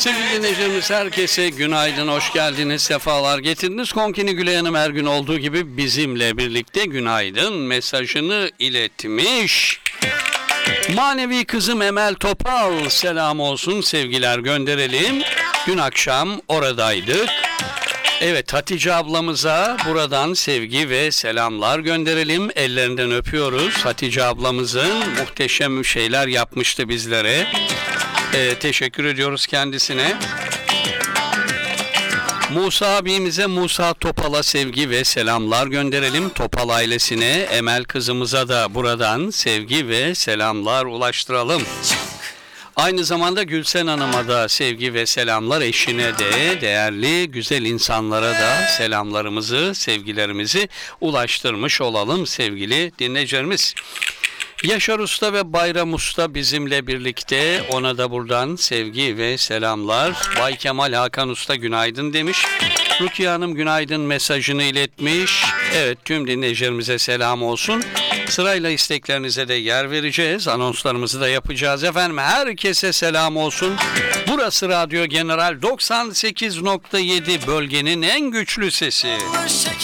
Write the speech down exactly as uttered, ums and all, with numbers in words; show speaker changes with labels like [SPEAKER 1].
[SPEAKER 1] Sevgili dinleyicilerimiz, herkese günaydın, hoş geldiniz, sefalar getirdiniz. Konkini Gülay Hanım her gün olduğu gibi bizimle birlikte günaydın mesajını iletmiş. Manevi kızım Emel Topal, selam olsun, sevgiler gönderelim. Dün akşam oradaydık. Evet, Hatice ablamıza buradan sevgi ve selamlar gönderelim. Ellerinden öpüyoruz. Hatice ablamızın muhteşem şeyler yapmıştı bizlere. Ee, teşekkür ediyoruz kendisine. Musa abimize, Musa Topal'a sevgi ve selamlar gönderelim. Topal ailesine, Emel kızımıza da buradan sevgi ve selamlar ulaştıralım. Aynı zamanda Gülsen Hanım'a da sevgi ve selamlar, eşine de, değerli güzel insanlara da selamlarımızı, sevgilerimizi ulaştırmış olalım sevgili dinleyicilerimiz. Yaşar Usta ve Bayram Usta bizimle birlikte, ona da buradan sevgi ve selamlar. Bay Kemal Hakan Usta günaydın demiş. Rukiye Hanım günaydın mesajını iletmiş. Evet, tüm dinleyicilerimize selam olsun. Sırayla isteklerinize de yer vereceğiz. Anonslarımızı da yapacağız efendim. Herkese selam olsun. Burası Radyo General doksan sekiz nokta yedi, bölgenin en güçlü sesi.